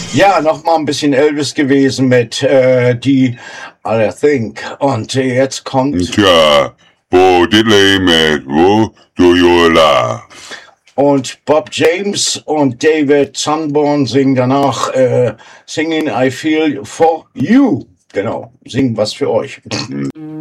Ja, noch mal ein bisschen Elvis gewesen mit die I Think. Und jetzt kommt Tja, Bo Diddley mit Wo Do You Love? und Bob James und David Sanborn singen danach Singing I Feel For You. Genau, singen was für euch.